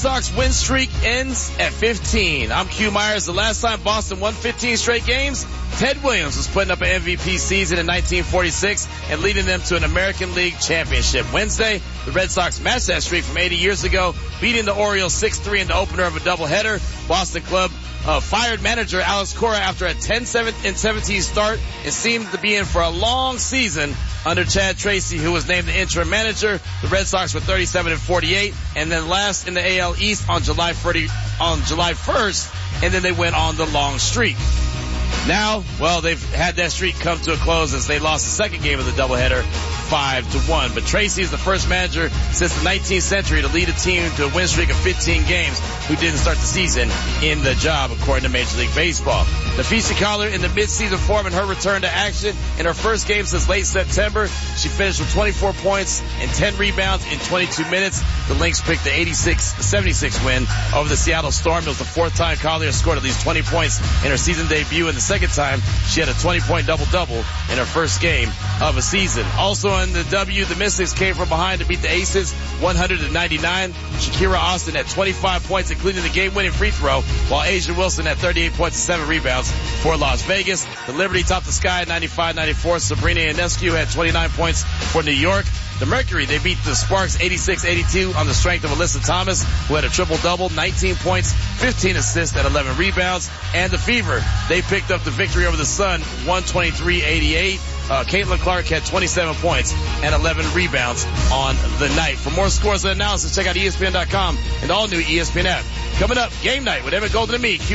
Sox win streak ends at 15. I'm Q Myers. The last time Boston won 15 straight games, Ted Williams was putting up an MVP season in 1946 and leading them to an American League championship. Wednesday, the Red Sox matched that streak from 80 years ago, beating the Orioles 6-3 in the opener of a doubleheader. Boston club fired manager Alex Cora after a 10-17 start and seemed to be in for a long season under Chad Tracy, who was named the interim manager. The Red Sox were 37-48 and then last in the AL East on July 1st, and then they went on the long streak. Now, well, they've had that streak come to a close as they lost the second game of the doubleheader 5-1. But Tracy is the first manager since the 19th century to lead a team to a win streak of 15 games who didn't start the season in the job, according to Major League Baseball. The Feisty Caller in the midseason form in her return to action. In her first game since late September, she finished with 24 points and 10 rebounds in 22 minutes. The Lynx picked the 76 win over the Seattle Storm. It was the fourth time Collier scored at least 20 points in her season debut, and the second time she had a 20-point double-double in her first game of a season. Also in the W, the Mystics came from behind to beat the Aces 100-99. Shakira Austin had 25 points, including the game-winning free throw, while Asia Wilson had 38 points and 7 rebounds for Las Vegas. The Liberty topped the Sky at 95-94. Sabrina Ionescu had 29 points for New York. The Mercury, they beat the Sparks 86-82 on the strength of Alyssa Thomas, who had a triple-double, 19 points, 15 assists, and 11 rebounds. And the Fever, they picked up the victory over the Sun, 123-88. Caitlin Clark had 27 points and 11 rebounds on the night. For more scores and analysis, check out ESPN.com and the all-new ESPN app. Coming up, game night with Emmett Golden and me.